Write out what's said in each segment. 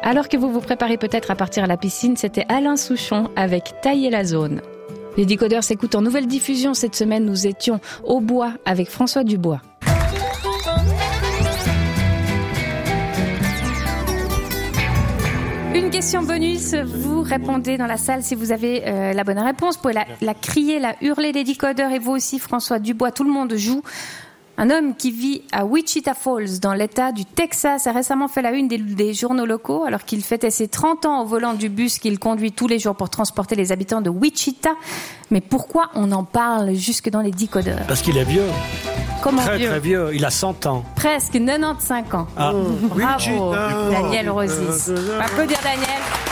Alors que vous vous préparez peut-être à partir à la piscine, c'était Alain Souchon avec Tailler la zone. Les décodeurs s'écoutent en nouvelle diffusion. Cette semaine, nous étions au bois avec François Dubois. Une question bonus, vous répondez dans la salle si vous avez la bonne réponse. Vous pouvez la crier, la hurler les décodeurs et vous aussi François Dubois, tout le monde joue. Un homme qui vit à Wichita Falls dans l'état du Texas a récemment fait la une des journaux locaux alors qu'il fêtait ses 30 ans au volant du bus qu'il conduit tous les jours pour transporter les habitants de Wichita. Mais pourquoi on en parle jusque dans les décodeurs ? Parce qu'il est vieux. Comment très, vieux ? Très vieux, il a 100 ans. Presque 95 ans. Ah. Bravo, Daniel Rosis. On va applaudir Daniel.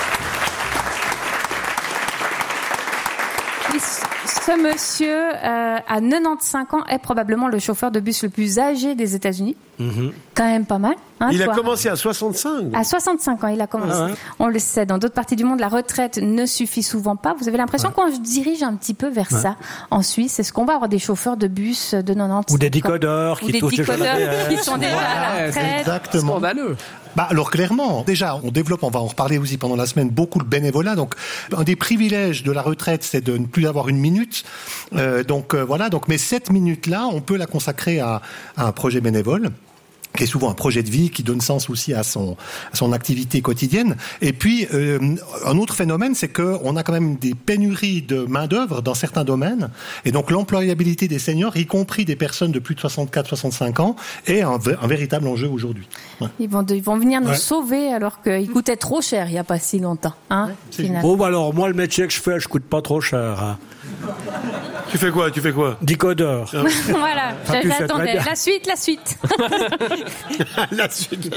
Ce monsieur, à 95 ans, est probablement le chauffeur de bus le plus âgé des États-Unis. Mm-hmm. Quand même pas mal. Hein, il a commencé à 65. À 65 ans, il a commencé. Ah ouais. On le sait, dans d'autres parties du monde, la retraite ne suffit souvent pas. Vous avez l'impression qu'on se dirige un petit peu vers ça. En Suisse, est-ce qu'on va avoir des chauffeurs de bus de 90 ou des décodeurs qui touchent qui sont déjà à la retraite. Exactement. Scandaleux. Alors clairement, déjà, on développe, on va en reparler aussi pendant la semaine, beaucoup le bénévolat. Donc, un des privilèges de la retraite, c'est de ne plus avoir une minute. Voilà. Donc, mais cette minute-là, on peut la consacrer à un projet bénévole, qui est souvent un projet de vie, qui donne sens aussi à son activité quotidienne. Et puis, un autre phénomène, c'est qu'on a quand même des pénuries de main-d'œuvre dans certains domaines. Et donc, l'employabilité des seniors, y compris des personnes de plus de 64-65 ans, est un véritable enjeu aujourd'hui. Ouais. Ils vont venir nous sauver alors qu'ils coûtaient trop cher il n'y a pas si longtemps. Hein, bon, alors, moi, le métier que je fais, je coûte pas trop cher. Hein. Tu fais quoi Décodeur. Voilà, j'attendais. La suite. La suite.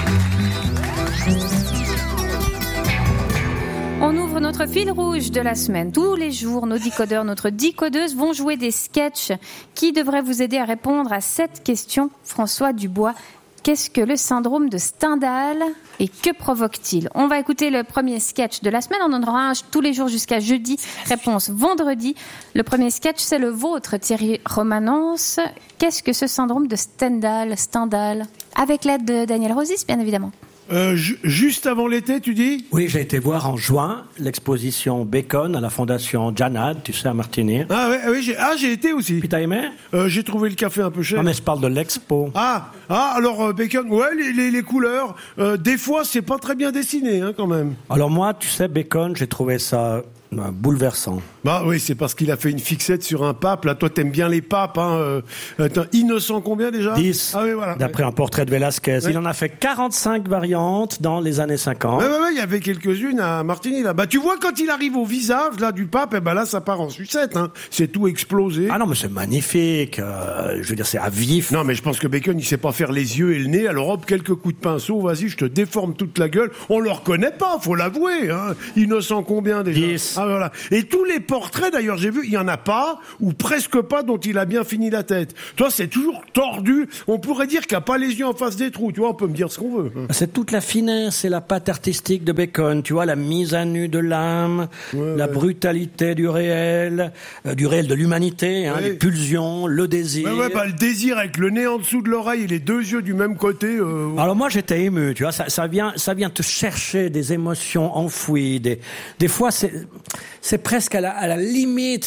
On ouvre notre fil rouge de la semaine. Tous les jours, nos décodeurs, notre décodeuse vont jouer des sketchs qui devraient vous aider à répondre à cette question. François Dubois, qu'est-ce que le syndrome de Stendhal et que provoque-t-il ? On va écouter le premier sketch de la semaine. On en aura un tous les jours jusqu'à jeudi. Réponse vendredi. Le premier sketch, c'est le vôtre, Thierry Romanence. Qu'est-ce que ce syndrome de Stendhal ? Avec l'aide de Daniel Rosis, bien évidemment. Juste avant l'été, tu dis ? Oui, j'ai été voir en juin l'exposition Bacon à la fondation Janad, tu sais, à Martigny. Ah oui, j'ai été aussi. Puis t'as aimé ? J'ai trouvé le café un peu cher. Non, mais je parle de l'expo. Alors Bacon, ouais, les couleurs, des fois c'est pas très bien dessiné, hein, quand même. Alors moi, tu sais, Bacon, j'ai trouvé ça bouleversant. Bah oui, c'est parce qu'il a fait une fixette sur un pape. Là, toi, t'aimes bien les papes. Hein. Innocent combien déjà ? 10. Ah oui, voilà. D'après un portrait de Velázquez. Ouais. Il en a fait 45 variantes dans les années 50. Ouais, il y avait quelques-unes à Martigny, là. Bah, tu vois, quand il arrive au visage, là, du pape, là, ça part en sucette, hein. C'est tout explosé. Ah non, mais c'est magnifique. Je veux dire, c'est à vif. Non, mais je pense que Bacon, il sait pas faire les yeux et le nez. Alors, hop, quelques coups de pinceau. Vas-y, je te déforme toute la gueule. On le reconnaît pas, faut l'avouer, hein. Innocent combien déjà ? 10. Ah, voilà. Et tous les portraits, d'ailleurs, j'ai vu, il y en a pas, ou presque pas, dont il a bien fini la tête. Toi, c'est toujours tordu. On pourrait dire qu'il n'y a pas les yeux en face des trous. Tu vois, on peut me dire ce qu'on veut. C'est toute la finesse et la patte artistique de Bacon. Tu vois, la mise à nu de l'âme, la brutalité du réel de l'humanité, hein, les pulsions, le désir. Le désir avec le nez en dessous de l'oreille et les deux yeux du même côté. Alors moi, j'étais ému, tu vois, ça vient te chercher des émotions enfouies. Des fois, c'est presque à la limite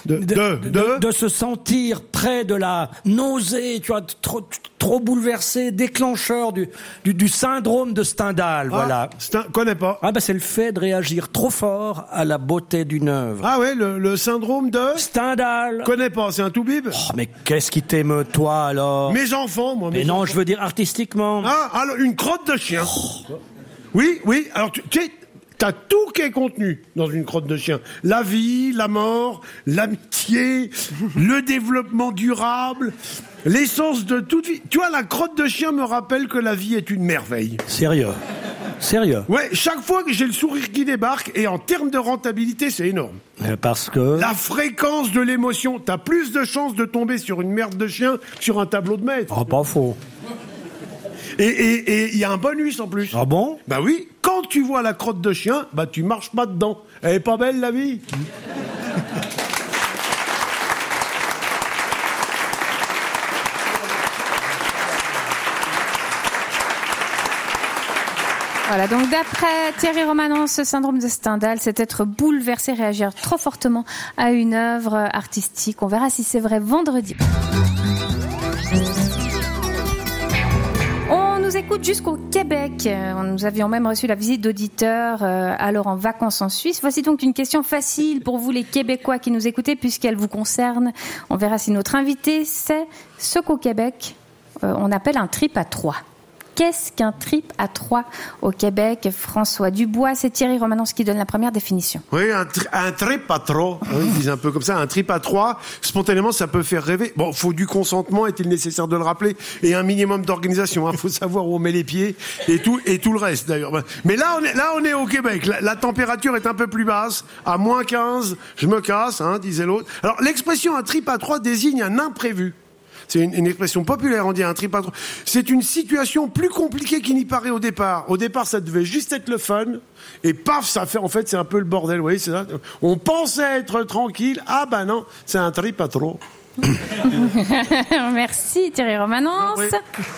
de se sentir près de la nausée, tu vois, trop bouleversé, déclencheur du syndrome de Stendhal, voilà. Connais pas. C'est le fait de réagir trop fort à la beauté d'une œuvre. Ah ouais, le syndrome de Stendhal. Connais pas, c'est un tout-bib. Mais qu'est-ce qui t'émeut, toi, alors ? Mes enfants, moi. Mais non, je veux dire artistiquement. Alors une crotte de chien. Oui, alors tu sais, t'as tout qui est contenu dans une crotte de chien. La vie, la mort, l'amitié, le développement durable, l'essence de toute vie. Tu vois, la crotte de chien me rappelle que la vie est une merveille. Sérieux ? Ouais, chaque fois que j'ai le sourire qui débarque, et en termes de rentabilité, c'est énorme. Parce que... La fréquence de l'émotion. T'as plus de chances de tomber sur une merde de chien que sur un tableau de maître. Oh, pas faux. Et il y a un bonus en plus. Ah bon ? Bah oui, quand tu vois la crotte de chien, tu marches pas dedans. Elle est pas belle, la vie ? Voilà, donc d'après Thierry Romanens, ce syndrome de Stendhal, c'est être bouleversé, réagir trop fortement à une œuvre artistique. On verra si c'est vrai vendredi. On nous écoute jusqu'au Québec. Nous avions même reçu la visite d'auditeurs alors en vacances en Suisse. Voici donc une question facile pour vous les Québécois qui nous écoutez puisqu'elle vous concerne. On verra si notre invité sait ce qu'au Québec on appelle un trip à trois. Qu'est-ce qu'un trip à trois au Québec? François Dubois, c'est Thierry Romanens qui donne la première définition. Oui, un trip à trois, ils disent un peu comme ça, un trip à trois, spontanément ça peut faire rêver. Bon, faut du consentement, est-il nécessaire de le rappeler, et un minimum d'organisation, faut savoir où on met les pieds, et tout le reste d'ailleurs. Mais là on est au Québec, la température est un peu plus basse, à moins 15, je me casse, disait l'autre. Alors l'expression un trip à trois désigne un imprévu. C'est une expression populaire, on dit un trip à trois. C'est une situation plus compliquée qu'il n'y paraît au départ. Au départ, ça devait juste être le fun. Et paf, ça fait, en fait, c'est un peu le bordel, vous voyez, c'est ça. On pensait être tranquille. Ah ben non, c'est un trip à trop. Merci Thierry Romanens. Oui.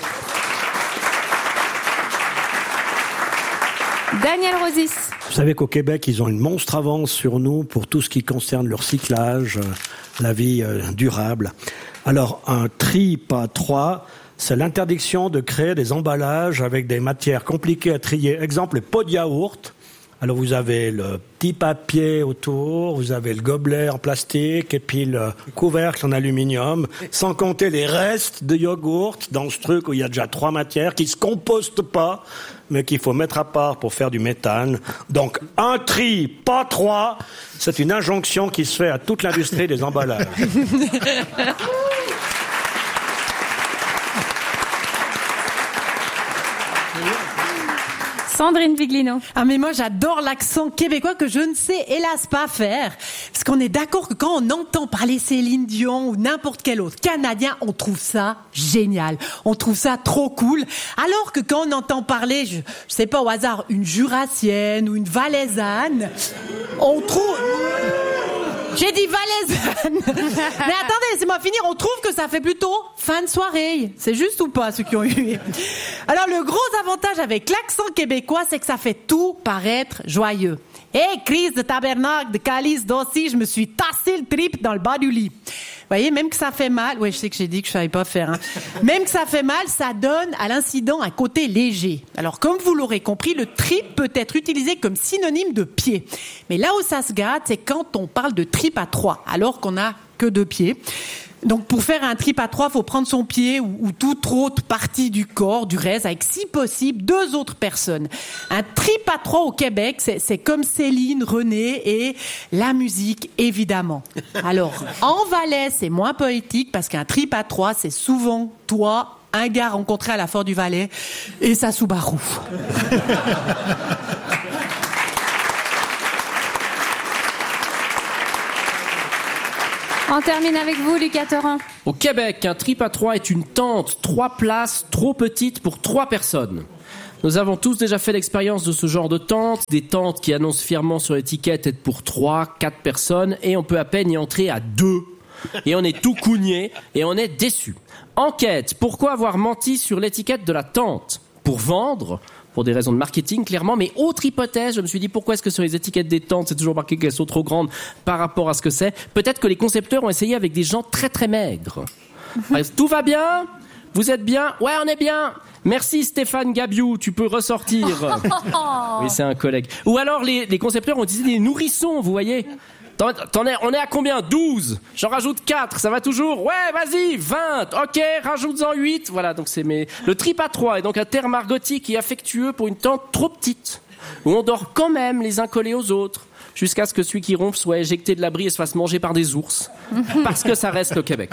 Daniel Rosis. Vous savez qu'au Québec, ils ont une monstre avance sur nous pour tout ce qui concerne le recyclage, la vie durable. Alors, un trip à trois, c'est l'interdiction de créer des emballages avec des matières compliquées à trier. Exemple, les pots de yaourt. Alors, vous avez le petit papier autour, vous avez le gobelet en plastique et puis le couvercle en aluminium, sans compter les restes de yogourt dans ce truc où il y a déjà 3 matières qui se compostent pas, mais qu'il faut mettre à part pour faire du méthane. Donc, un tri, pas 3, c'est une injonction qui se fait à toute l'industrie des emballages. Sandrine Viglino. Ah mais moi j'adore l'accent québécois que je ne sais hélas pas faire. Parce qu'on est d'accord que quand on entend parler Céline Dion ou n'importe quel autre Canadien, on trouve ça génial. On trouve ça trop cool. Alors que quand on entend parler, je sais pas au hasard, une Jurassienne ou une Valaisanne, on trouve... J'ai dit Valaisanne. Mais attendez, laissez-moi finir. On trouve que ça fait plutôt fin de soirée. C'est juste ou pas, ceux qui ont eu? Alors, le gros avantage avec l'accent québécois, c'est que ça fait tout paraître joyeux. Crise de tabernacle, de calice, d'aussi, je me suis tassé le trip dans le bas du lit. Vous voyez, même que ça fait mal, je sais que j'ai dit que je savais pas faire, Même que ça fait mal, ça donne à l'incident un côté léger. Alors, comme vous l'aurez compris, le trip peut être utilisé comme synonyme de pied. Mais là où ça se gâte, c'est quand on parle de trip à 3, alors qu'on a que 2 pieds. Donc, pour faire un trip à 3, faut prendre son pied ou toute autre partie du corps, du reste, avec si possible 2 autres personnes. Un trip à 3 au Québec, c'est comme Céline, René et la musique, évidemment. Alors, en Valais, c'est moins poétique parce qu'un trip à 3, c'est souvent toi, un gars rencontré à la Fort du Valais et sa Subaru. On termine avec vous, Lucas Torrent. Au Québec, un trip à 3 est une tente, 3 places, trop petite pour 3 personnes. Nous avons tous déjà fait l'expérience de ce genre de tente, des tentes qui annoncent fièrement sur l'étiquette être pour 3, 4 personnes, et on peut à peine y entrer à 2. Et on est tout cougné, et on est déçu. Enquête, pourquoi avoir menti sur l'étiquette de la tente? Pour vendre? Pour des raisons de marketing, clairement. Mais autre hypothèse, je me suis dit, pourquoi est-ce que sur les étiquettes des tentes, c'est toujours marqué qu'elles sont trop grandes par rapport à ce que c'est? Peut-être que les concepteurs ont essayé avec des gens très très maigres. Tout va bien? Vous êtes bien? Ouais, on est bien. Merci Stéphane Gabiou, tu peux ressortir. Oui, c'est un collègue. Ou alors les concepteurs ont utilisé des nourrissons, vous voyez? On est à combien? 12. J'en rajoute 4. Ça va toujours? Ouais, vas-y, 20. Ok, rajoute-en 8. Voilà, donc le trip à 3 est donc un terme argotique et affectueux pour une tente trop petite, où on dort quand même les uns collés aux autres, jusqu'à ce que celui qui ronfle soit éjecté de l'abri et se fasse manger par des ours. Parce que ça reste le Québec.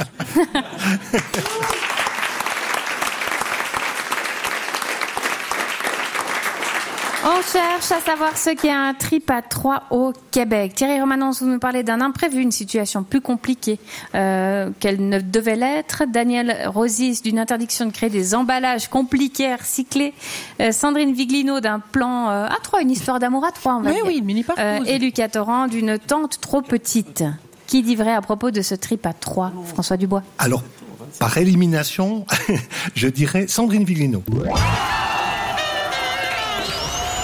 On cherche à savoir ce qu'est un trip à 3 au Québec. Thierry Romanens, vous nous parlez d'un imprévu, une situation plus compliquée qu'elle ne devait l'être. Daniel Rosis, d'une interdiction de créer des emballages compliqués à recycler. Sandrine Viglino, d'un plan à 3, une histoire d'amour à 3, on va dire. Oui, mini parcours. Et Lucas Torrent, d'une tente trop petite. Qui dit vrai à propos de ce trip à 3, François Dubois? Alors, par élimination, je dirais Sandrine Viglino.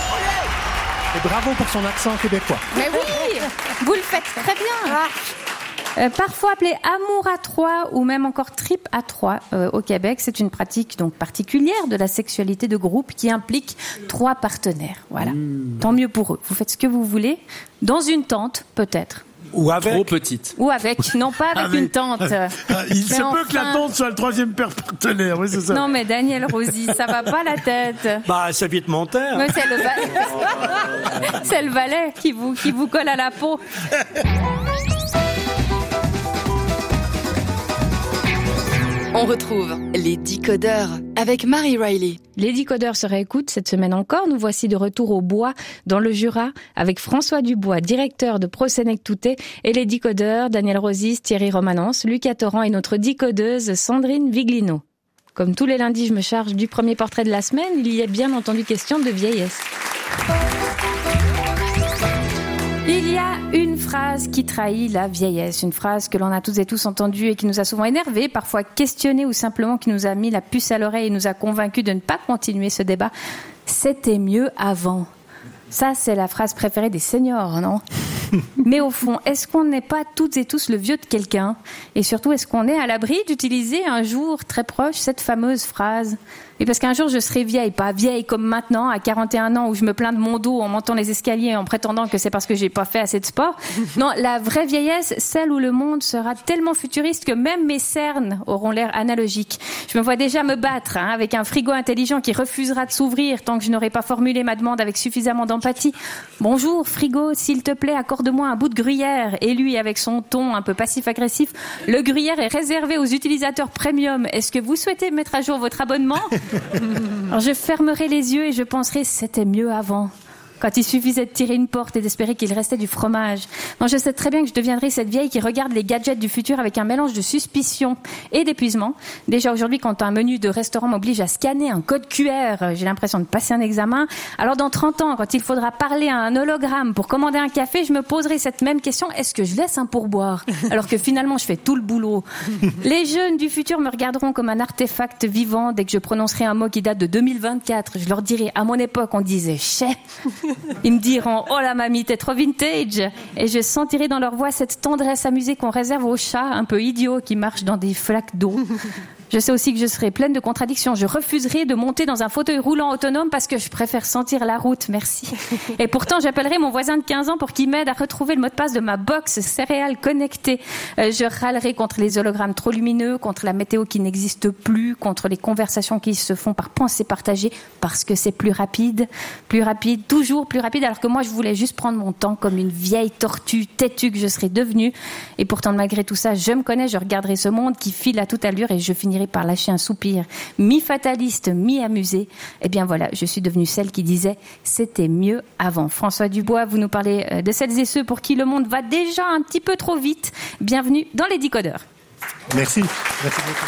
Et bravo pour son accent québécois. Mais oui, vous le faites très bien. Parfois appelé amour à trois ou même encore trip à trois au Québec, c'est une pratique donc particulière de la sexualité de groupe qui implique 3 partenaires. Voilà. Tant mieux pour eux. Vous faites ce que vous voulez dans une tente peut-être. Ou avec. Trop petite. Ou avec, non pas avec une tente. Il se peut que la tente soit le 3e partenaire, oui, c'est ça. Non mais Daniel Rosy, ça va pas la tête. Bah, c'est vite monté. Hein. Mais c'est le c'est le valet qui vous colle à la peau. On retrouve les Décodeurs avec Marie Riley. Les Décodeurs se réécoutent cette semaine encore. Nous voici de retour au Bois, dans le Jura, avec François Dubois, directeur de Prosenectouté, et les Décodeurs, Daniel Rosis, Thierry Romanence, Lucas Torrent et notre décodeuse Sandrine Viglino. Comme tous les lundis, je me charge du premier portrait de la semaine. Il y est bien entendu question de vieillesse. Il y a une phrase qui trahit la vieillesse, une phrase que l'on a toutes et tous entendue et qui nous a souvent énervés, parfois questionnés ou simplement qui nous a mis la puce à l'oreille et nous a convaincus de ne pas continuer ce débat. C'était mieux avant. Ça, c'est la phrase préférée des seniors, non ? Mais au fond, est-ce qu'on n'est pas toutes et tous le vieux de quelqu'un ? Et surtout, est-ce qu'on est à l'abri d'utiliser un jour très proche cette fameuse phrase ? Et parce qu'un jour, je serai vieille, pas vieille comme maintenant, à 41 ans, où je me plains de mon dos en montant les escaliers en prétendant que c'est parce que j'ai pas fait assez de sport. Non, la vraie vieillesse, celle où le monde sera tellement futuriste que même mes cernes auront l'air analogiques. Je me vois déjà me battre avec un frigo intelligent qui refusera de s'ouvrir tant que je n'aurai pas formulé ma demande avec suffisamment d'empathie. Bonjour, frigo, s'il te plaît, accorde-moi un bout de gruyère. Et lui, avec son ton un peu passif-agressif, le gruyère est réservé aux utilisateurs premium. Est-ce que vous souhaitez mettre à jour votre abonnement ? Alors je fermerai les yeux et je penserai c'était mieux avant. Quand il suffisait de tirer une porte et d'espérer qu'il restait du fromage. Non, je sais très bien que je deviendrai cette vieille qui regarde les gadgets du futur avec un mélange de suspicion et d'épuisement. Déjà aujourd'hui, quand un menu de restaurant m'oblige à scanner un code QR, j'ai l'impression de passer un examen. Alors dans 30 ans, quand il faudra parler à un hologramme pour commander un café, je me poserai cette même question, est-ce que je laisse un pourboire ? Alors que finalement, je fais tout le boulot. Les jeunes du futur me regarderont comme un artefact vivant dès que je prononcerai un mot qui date de 2024. Je leur dirai, à mon époque, on disait « chais ». Ils me diront « oh la mamie, t'es trop vintage !» Et je sentirai dans leur voix cette tendresse amusée qu'on réserve aux chats un peu idiots qui marchent dans des flaques d'eau. Je sais aussi que je serai pleine de contradictions. Je refuserai de monter dans un fauteuil roulant autonome parce que je préfère sentir la route, merci. Et pourtant, j'appellerai mon voisin de 15 ans pour qu'il m'aide à retrouver le mot de passe de ma box céréales connectée. Je râlerai contre les hologrammes trop lumineux, contre la météo qui n'existe plus, contre les conversations qui se font par pensée partagée parce que c'est plus rapide, toujours plus rapide, alors que moi, je voulais juste prendre mon temps comme une vieille tortue têtue que je serais devenue. Et pourtant, malgré tout ça, je me connais, je regarderai ce monde qui file à toute allure et je finirai par lâcher un soupir mi-fataliste, mi-amusé. Eh bien voilà, je suis devenue celle qui disait « c'était mieux avant ». François Dubois, vous nous parlez de celles et ceux pour qui le monde va déjà un petit peu trop vite. Bienvenue dans les Décodeurs. Merci. Merci beaucoup.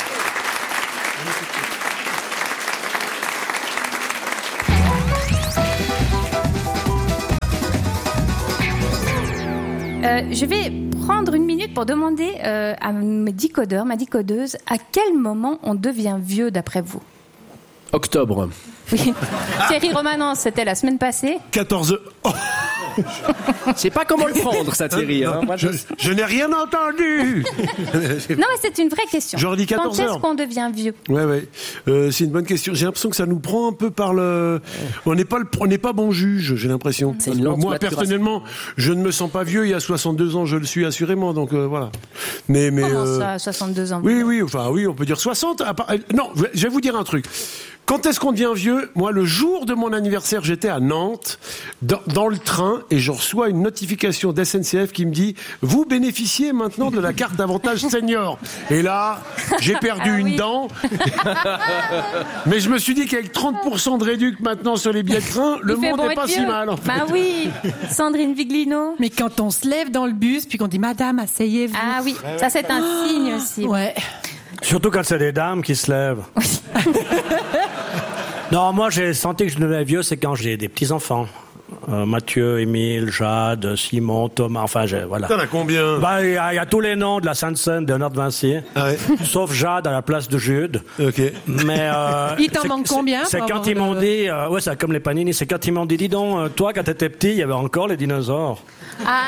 Je vais prendre une minute pour demander à mes décodeurs, ma décodeuse, à quel moment on devient vieux d'après vous ? Octobre. Oui. Thierry Romanence, c'était la semaine passée. 14 oh. Je sais pas comment le prendre, ça, Thierry. Hein. Moi, je n'ai rien entendu. Non, mais c'est une vraie question. J'aurais dit 14 heures. Quand est-ce qu'on devient vieux ? Ouais. C'est une bonne question. J'ai l'impression que ça nous prend un peu par le. On n'est pas bon juge. J'ai l'impression. Moi, personnellement, je ne me sens pas vieux. Il y a 62 ans, je le suis assurément. Donc voilà. Mais comment ça, 62 ans ? Oui. Enfin, oui, on peut dire 60. Non, je vais vous dire un truc. Quand est-ce qu'on devient vieux ? Moi, le jour de mon anniversaire, j'étais à Nantes, dans le train, et je reçois une notification d'SNCF qui me dit « Vous bénéficiez maintenant de la carte d'avantage senior ». Et là, j'ai perdu une dent. Mais je me suis dit qu'avec 30% de réduc maintenant sur les billets de train, le monde n'est pas si mal. En fait. Ben oui, Sandrine Viglino. Mais quand on se lève dans le bus, puis qu'on dit « Madame, asseyez-vous ». Ah oui, ça c'est un signe aussi. Ouais. Surtout quand c'est des dames qui se lèvent. Oui. Non, moi j'ai senti que je devenais vieux, c'est quand j'ai des petits-enfants. Mathieu, Émile, Jade, Simon, Thomas, enfin, voilà. T'en as combien? Il y a tous les noms de la Sainte-Seine de Léonard de Vinci. Ah ouais. Sauf Jade à la place de Jude. Ok. Mais, Il t'en manque combien? C'est quand ils m'ont dit, ouais, c'est comme les panini, c'est quand ils m'ont dit, dis donc, toi, quand t'étais petit, il y avait encore les dinosaures. Ah.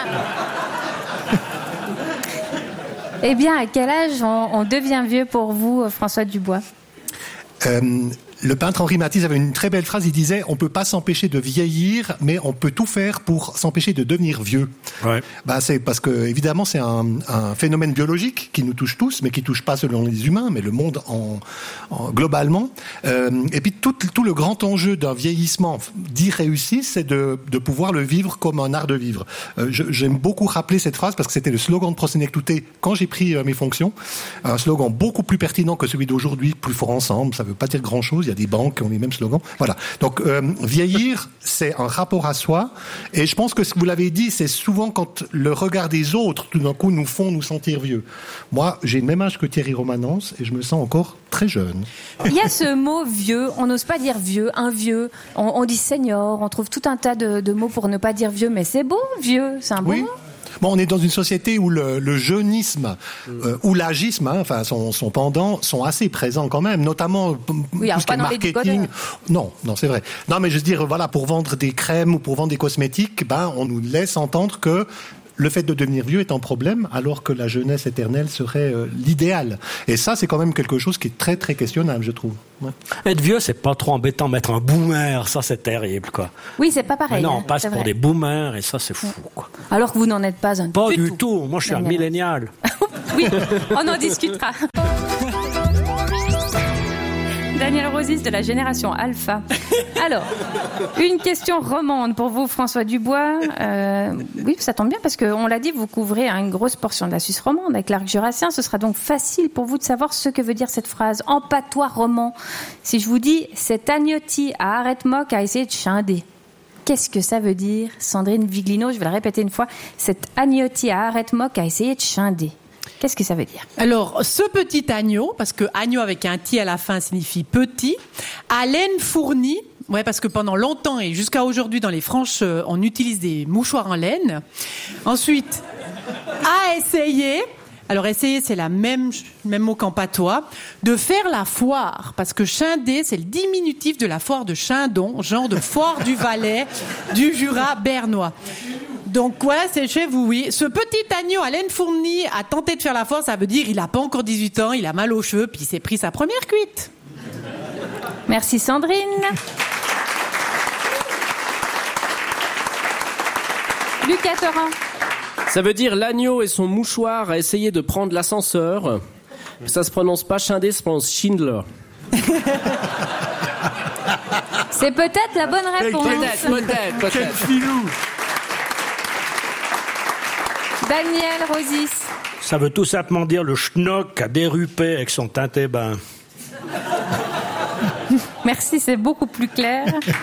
Eh bien, à quel âge on devient vieux pour vous, François Dubois? Le peintre Henri Matisse avait une très belle phrase, il disait « On peut pas s'empêcher de vieillir, mais on peut tout faire pour s'empêcher de devenir vieux. » Ouais. C'est parce que, évidemment, c'est un phénomène biologique qui nous touche tous, mais qui touche pas seulement les humains, mais le monde globalement. Et puis, tout le grand enjeu d'un vieillissement dit réussi, c'est de pouvoir le vivre comme un art de vivre. J'aime beaucoup rappeler cette phrase parce que c'était le slogan de Prosénectouté quand j'ai pris mes fonctions. Un slogan beaucoup plus pertinent que celui d'aujourd'hui, plus fort ensemble, ça veut pas dire grand-chose. Il y a des banques qui ont les mêmes slogans. Voilà. Donc, vieillir, c'est un rapport à soi. Et je pense que ce que vous l'avez dit, c'est souvent quand le regard des autres, tout d'un coup, nous font nous sentir vieux. Moi, j'ai le même âge que Thierry Romanence et je me sens encore très jeune. Il y a ce mot vieux. On n'ose pas dire vieux, un vieux. On dit senior. On trouve tout un tas de mots pour ne pas dire vieux. Mais c'est beau, vieux. C'est un beau mot. Bon, on est dans une société où le jeunisme ou l'agisme, enfin son pendant, sont assez présents quand même, notamment tout ce qui est marketing. Non, c'est vrai. Non, mais je veux dire, voilà, pour vendre des crèmes ou pour vendre des cosmétiques, on nous laisse entendre que le fait de devenir vieux est un problème, alors que la jeunesse éternelle serait l'idéal. Et ça, c'est quand même quelque chose qui est très, très questionnable, je trouve. Ouais. Être vieux, c'est pas trop embêtant. Mettre un boomer, ça, c'est terrible, quoi. Oui, c'est pas pareil. Mais non, on passe pour des boomers, et ça, c'est fou, quoi. Alors que vous n'en êtes pas un. Pas du tout. Moi, je suis un millénial. Oui, on en discutera. Daniel Rosis de la génération Alpha. Alors, une question romande pour vous, François Dubois. Oui, ça tombe bien parce qu'on l'a dit, vous couvrez une grosse portion de la Suisse romande avec l'arc jurassien. Ce sera donc facile pour vous de savoir ce que veut dire cette phrase en patois roman. Si je vous dis « cet agnotti à Arrête-Moc a essayé de chinder », qu'est-ce que ça veut dire, Sandrine Viglino? Je vais le répéter une fois. « Cet agnotti à Arrête-Moc a essayé de chinder ». Qu'est-ce que ça veut dire? Alors, ce petit agneau, parce que agneau avec un ti à la fin signifie petit, à laine fournie, ouais, parce que pendant longtemps et jusqu'à aujourd'hui dans les Franches, on utilise des mouchoirs en laine. Ensuite, à essayer. Alors, essayer, c'est le même mot qu'en patois, de faire la foire. Parce que chinder, c'est le diminutif de la foire de Chindon, genre de foire du Valais, du Jura bernois. Donc, voilà, c'est chez vous, oui. Ce petit agneau à laine fournie a tenté de faire la foire, ça veut dire il a pas encore 18 ans, il a mal aux cheveux, puis il s'est pris sa première cuite. Merci, Sandrine. Lucas Torrent. Ça veut dire l'agneau et son mouchoir a essayé de prendre l'ascenseur. Ça se prononce pas Schindler, ça se prononce Schindler. C'est peut-être la bonne réponse. Peut-être. Quel filou! Daniel Rosis. Ça veut tout simplement dire le schnock a dérupé avec son teinté bain. Merci, c'est beaucoup plus clair.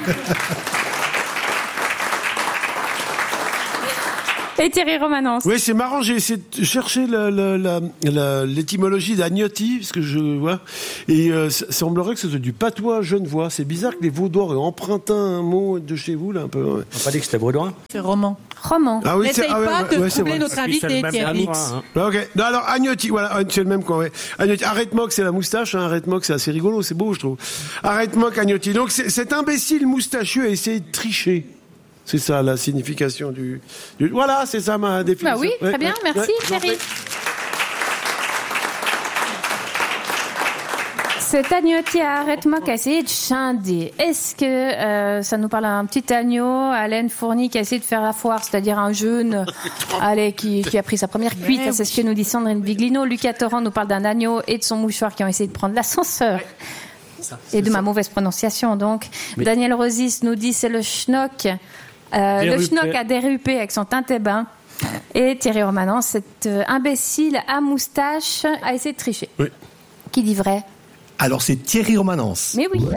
Et Thierry Romanence. Oui, c'est marrant, j'ai essayé de chercher l'étymologie d'agnotti, parce que je vois, et semblerait que ce soit du patois genevois. C'est bizarre que les Vaudois aient emprunté un mot de chez vous, là, un peu. Ouais. On n'a pas dit que c'était vaudois? C'est roman. Ah oui, n'essaye pas de troubler notre invité, Thierry. Ok. Non, alors, agnotti, voilà, c'est le même quoi, ouais. Agnotti. Arrête-moc, c'est la moustache, hein. Arrête-moc, c'est assez rigolo, c'est beau, je trouve. Arrête-moc, agnotti. Donc, cet imbécile moustachieux a essayé de tricher. C'est ça, la signification du... Voilà, c'est ça ma définition. Bah oui, très bien, merci, Thierry. Cet agnotti à Arrête-Moc a essayé de chinder. Est-ce que ça nous parle d'un petit agneau à laine fournie qui a essayé de faire la foire, c'est-à-dire un jeune qui a pris sa première cuite? C'est ce que nous dit Sandrine Viglino. Lucas Torrent nous parle d'un agneau et de son mouchoir qui ont essayé de prendre l'ascenseur. Et de ma mauvaise prononciation, donc. Oui. Daniel Rosis nous dit c'est le schnock. Le schnock a dérupé avec son teinté bain. Et Thierry Romanence, cet imbécile à moustache, a essayé de tricher. Oui. Qui dit vrai? Alors c'est Thierry Romanence. Mais oui.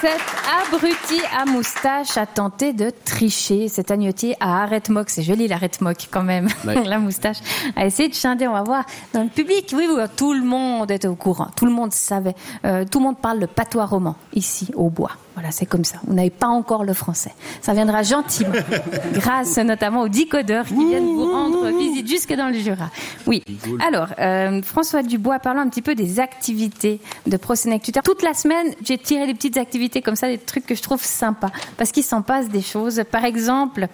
Cet abruti à moustache a tenté de tricher. Cet agnotier à arrête moque, c'est joli l'arrête moque quand même, ouais. La moustache, a essayé de chinder, on va voir. Dans le public, oui, tout le monde était au courant, tout le monde savait, tout le monde parle le patois roman, ici, au bois. Voilà, c'est comme ça. Vous n'avez pas encore le français. Ça viendra gentiment, grâce notamment aux décodeurs qui viennent vous rendre visite jusque dans le Jura. Oui. Alors, François Dubois, parlons un petit peu des activités de Prosenec Tuteur. Toute la semaine, j'ai tiré des petites activités comme ça, des trucs que je trouve sympas, parce qu'il s'en passe des choses. Par exemple,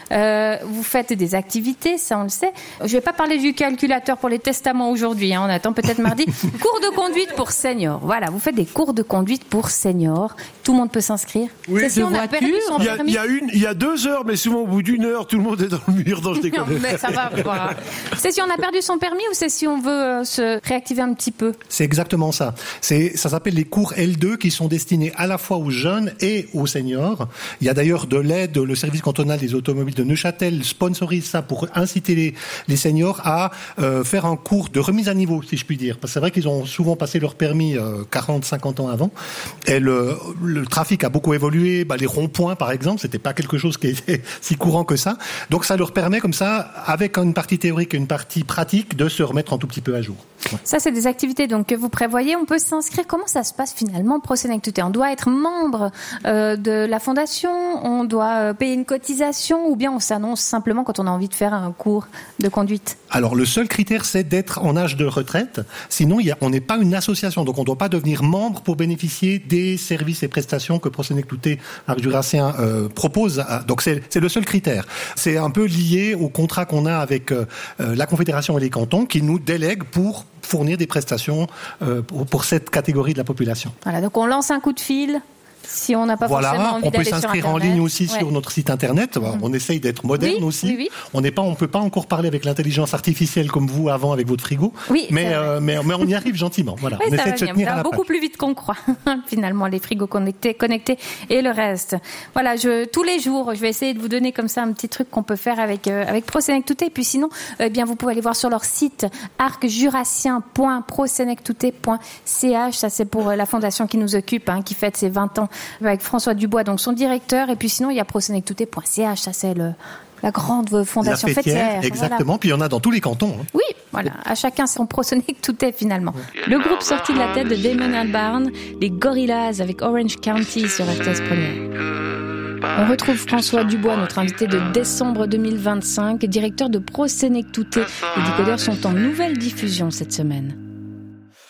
vous faites des activités, ça on le sait. Je vais pas parler du calculateur pour les testaments aujourd'hui, on attend peut-être mardi. Cours de conduite pour seniors. Voilà, vous faites des cours de conduite pour seniors. Tout le monde peut s'inscrire. Oui, c'est si on a perdu son permis. Il y a 2 heures, mais souvent au bout d'une heure, tout le monde est dans le mur, dans ce décor. Mais ça va. Voilà. C'est si on a perdu son permis ou c'est si on veut se réactiver un petit peu? C'est exactement ça. Ça s'appelle les cours L2 qui sont destinés à la fois aux jeunes et aux seniors. Il y a d'ailleurs de l'aide, le service cantonal des automobiles de Neuchâtel sponsorise ça pour inciter les seniors à faire un cours de remise à niveau, si je puis dire. Parce que c'est vrai qu'ils ont souvent passé leur permis 40-50 ans avant. Et le trafic a beaucoup évolué. Les ronds-points, par exemple, c'était pas quelque chose qui était si courant que ça. Donc ça leur permet comme ça, avec une partie théorique et une partie pratique, de se remettre un tout petit peu à jour. Ouais. Ça, c'est des activités donc que vous prévoyez. On peut s'inscrire. Comment ça se passe finalement, Prosenec Tuteur? On doit être membre de la fondation, on doit payer une cotisation, ou bien on s'annonce simplement quand on a envie de faire un cours de conduite? Alors le seul critère, c'est d'être en âge de retraite. Sinon, on n'est pas une association, donc on ne doit pas devenir membre pour bénéficier des services et prestations que Prosenec Tuteur Arc Jurassien propose. Donc c'est le seul critère. C'est un peu lié au contrat qu'on a avec la Confédération et les cantons, qui nous délèguent pour fournir des prestations pour cette catégorie de la population. Voilà, donc on lance un coup de fil. Si on n'a pas forcément envie d'aller sur Internet. On peut s'inscrire en ligne aussi sur notre site Internet. On essaye d'être moderne aussi. Oui. On peut pas encore parler avec l'intelligence artificielle comme vous avant avec votre frigo. Oui, mais on y arrive gentiment. Voilà. Oui, on essaie de se tenir à la beaucoup plus vite qu'on croit. Finalement, les frigos connectés et le reste. Voilà, tous les jours, je vais essayer de vous donner comme ça un petit truc qu'on peut faire avec Prosenec Tuteur. Et puis sinon, vous pouvez aller voir sur leur site arcjurassien.prosenectuteur.ch. Ça, c'est pour la fondation qui nous occupe, qui fête ses 20 ans. Avec François Dubois, donc son directeur, et puis sinon il y a prosenectuteur.ch, ça c'est la grande fondation fêtière. Exactement, voilà. Puis il y en a dans tous les cantons. Oui, voilà, à chacun son Prosenec Tuteur finalement. Le groupe sorti de la tête de Damon Albarn, les Gorillaz avec Orange County sur RTS Première. On retrouve François Dubois, notre invité de décembre 2025, directeur de Prosenec Tuteur. Les décodeurs sont en nouvelle diffusion cette semaine.